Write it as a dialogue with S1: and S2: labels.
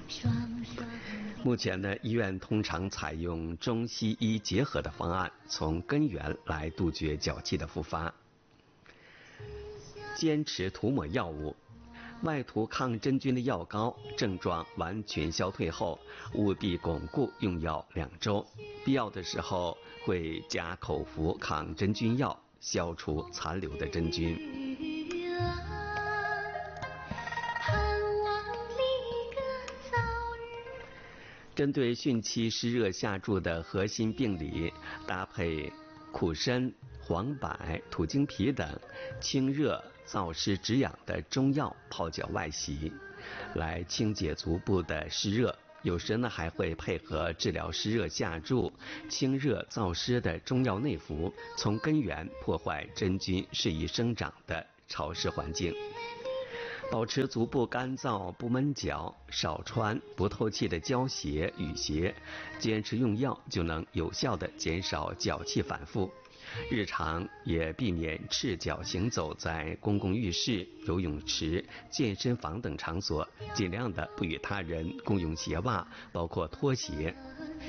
S1: 目前呢，医院通常采用中西医结合的方案，从根源来杜绝脚气的复发。坚持涂抹药物，外涂抗真菌的药膏，症状完全消退后，务必巩固用药2周，必要的时候会加口服抗真菌药，消除残留的真菌。针对汛期湿热下注的核心病理，搭配苦参、黄柏、土荆皮等清热燥湿止痒的中药泡脚外洗，来清洁足部的湿热。有时呢还会配合治疗湿热下注、清热燥湿的中药内服，从根源破坏真菌适宜生长的潮湿环境。保持足部干燥不闷脚，少穿不透气的胶鞋、雨鞋，坚持用药就能有效地减少脚气反复。日常也避免赤脚行走在公共浴室、游泳池、健身房等场所，尽量的不与他人共用鞋袜，包括拖鞋。